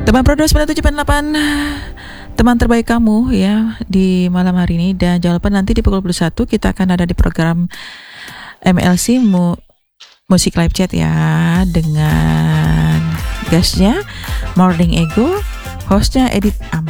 Teman Pro 97.8, teman terbaik kamu ya di malam hari ini. Dan jangan lupa nanti di pukul 21 kita akan ada di program MLC Musik Live Chat ya, dengan guestnya Morning Ego, hostnya Edith Am.